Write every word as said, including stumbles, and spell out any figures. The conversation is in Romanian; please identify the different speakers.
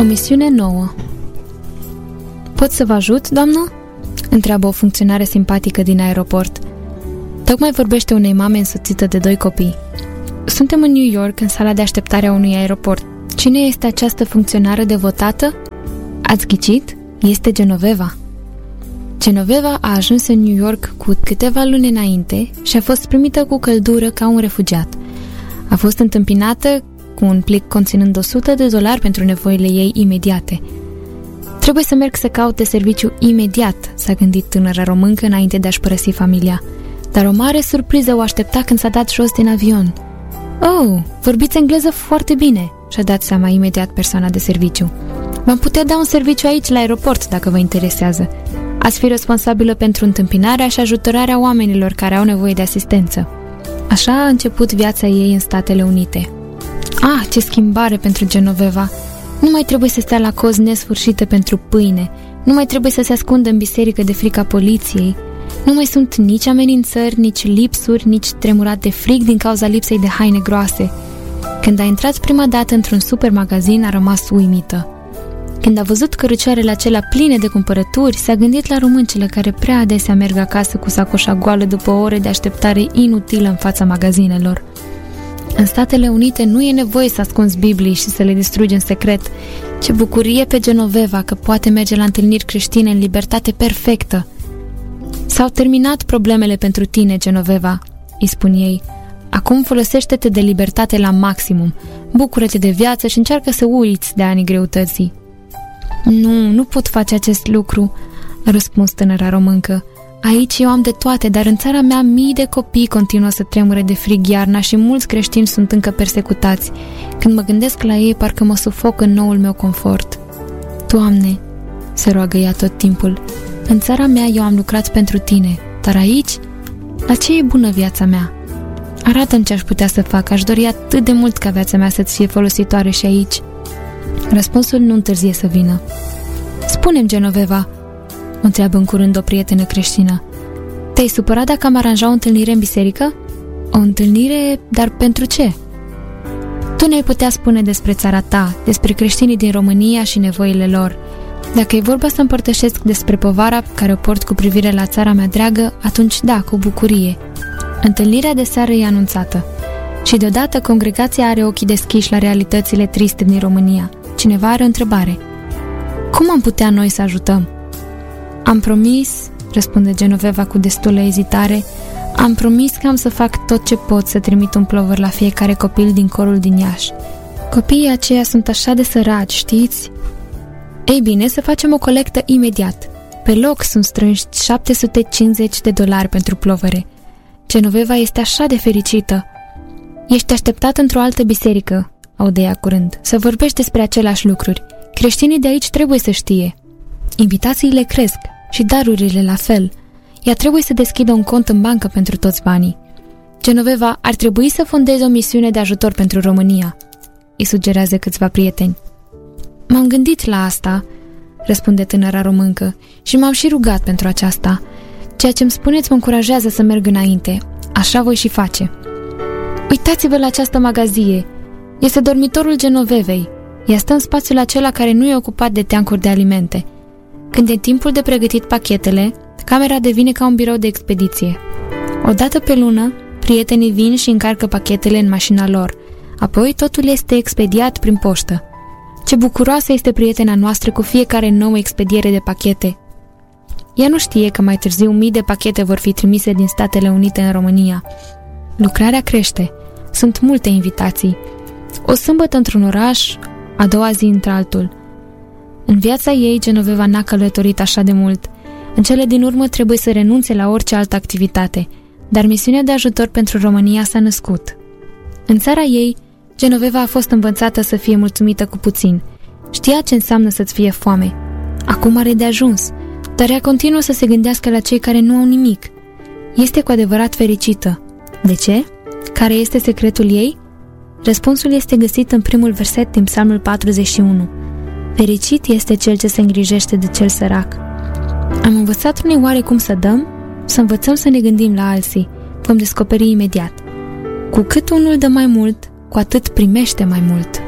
Speaker 1: misiune nouă. Pot să vă ajut, doamnă? Întreabă o funcționară simpatică din aeroport. Tocmai vorbește unei mame însoțită de doi copii. Suntem în New York, în sala de așteptare a unui aeroport. Cine este această funcționară devotată? Ați ghicit? Este Genoveva. Genoveva a ajuns în New York cu câteva luni înainte și a fost primită cu căldură ca un refugiat. A fost întâmpinată cu un plic conținând o sută de dolari pentru nevoile ei imediate. Trebuie să merg să caute serviciu imediat, s-a gândit tânăra româncă înainte de a-și părăsi familia. Dar o mare surpriză o aștepta când s-a dat jos din avion. Oh, vorbiți engleză foarte bine, și-a dat seama imediat persoana de serviciu. V-am putea da un serviciu aici la aeroport dacă vă interesează. Ați fi responsabilă pentru întâmpinarea și ajutorarea oamenilor care au nevoie de asistență. Așa a început viața ei în Statele Unite. Ah, ce schimbare pentru Genoveva! Nu mai trebuie să stea la cozi nesfârșite pentru pâine, nu mai trebuie să se ascundă în biserică de frica poliției, nu mai sunt nici amenințări, nici lipsuri, nici tremurat de frig din cauza lipsei de haine groase. Când a intrat prima dată într-un supermagazin, a rămas uimită. Când a văzut cărucioarele acelea pline de cumpărături, s-a gândit la româncele care prea adesea merg acasă cu sacoșa goală după o oră de așteptare inutilă în fața magazinelor. În Statele Unite nu e nevoie să ascunzi Biblii și să le distrugi în secret. Ce bucurie pe Genoveva că poate merge la întâlniri creștine în libertate perfectă. S-au terminat problemele pentru tine, Genoveva, îi spun ei. Acum folosește-te de libertate la maximum. Bucură-te de viață și încearcă să uiți de anii greutății. Nu, nu pot face acest lucru, a răspuns tânăra româncă. Aici eu am de toate, dar în țara mea mii de copii continuă să tremure de frig iarna și mulți creștini sunt încă persecutați. Când mă gândesc la ei, parcă mă sufoc în noul meu confort. Doamne, se roagă ea tot timpul, în țara mea eu am lucrat pentru tine, dar aici, la ce e bună viața mea? Arată-mi ce aș putea să fac, aș dori atât de mult ca viața mea să-ți fie folositoare și aici. Răspunsul nu întârzie să vină. Spune-mi, Genoveva, o întreabă în curând o prietenă creștină, te-ai supărat dacă am aranja o întâlnire în biserică? O întâlnire, dar pentru ce? Tu ne-ai putea spune despre țara ta, despre creștinii din România și nevoile lor. Dacă e vorba să împărtășesc despre povara care o port cu privire la țara mea dragă, atunci da, cu bucurie. Întâlnirea de seară e anunțată. Și deodată congregația are ochii deschiși la realitățile triste din România. Cineva are o întrebare. Cum am putea noi să ajutăm? Am promis, răspunde Genoveva cu destulă ezitare, am promis că am să fac tot ce pot să trimit un plover la fiecare copil din corul din Iași. Copiii aceia sunt așa de săraci, știți? Ei bine, să facem o colectă imediat. Pe loc sunt strânși șapte sute cincizeci de dolari pentru plovere. Genoveva este așa de fericită. Ești așteptat într-o altă biserică, aude ea curând, să vorbești despre aceleași lucruri. Creștinii de aici trebuie să știe. Invitațiile cresc și darurile la fel. Ea trebuie să deschidă un cont în bancă pentru toți banii. Genoveva ar trebui să fondeze o misiune de ajutor pentru România, îi sugerează câțiva prieteni. M-am gândit la asta, răspunde tânăra româncă, și m-am și rugat pentru aceasta. Ceea ce îmi spuneți mă încurajează să merg înainte. Așa voi și face. Uitați-vă la această magazie. Este dormitorul Genovevei. Ea stă în spațiul acela care nu e ocupat de teancuri de alimente. Când e timpul de pregătit pachetele, camera devine ca un birou de expediție. O dată pe lună, prietenii vin și încarcă pachetele în mașina lor. Apoi totul este expediat prin poștă. Ce bucuroasă este prietena noastră cu fiecare nouă expediere de pachete. Ea nu știe că mai târziu mii de pachete vor fi trimise din Statele Unite în România. Lucrarea crește. Sunt multe invitații. O sâmbătă într-un oraș, a doua zi într-altul. În viața ei, Genoveva n-a călătorit așa de mult. În cele din urmă trebuie să renunțe la orice altă activitate, dar misiunea de ajutor pentru România s-a născut. În țara ei, Genoveva a fost învățată să fie mulțumită cu puțin. Știa ce înseamnă să-ți fie foame. Acum are de ajuns, dar ea continuă să se gândească la cei care nu au nimic. Este cu adevărat fericită. De ce? Care este secretul ei? Răspunsul este găsit în primul verset din Psalmul patruzeci și unu. Fericit este cel ce se îngrijește de cel sărac. Am învățat uneoare cum să dăm, să învățăm să ne gândim la alții. Vom descoperi imediat. Cu cât unul dă mai mult, cu atât primește mai mult.